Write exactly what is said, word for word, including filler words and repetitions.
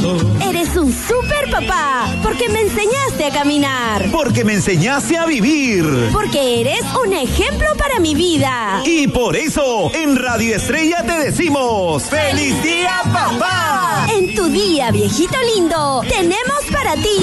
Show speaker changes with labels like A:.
A: hijo.
B: Eres un super papá, porque me enseñaste a caminar.
C: Porque me enseñaste a vivir.
B: Porque eres un ejemplo para mi vida.
C: Y por eso, en Radio Estrella te decimos ¡Feliz Día, Papá!
B: En tu día, viejito lindo, tenemos para ti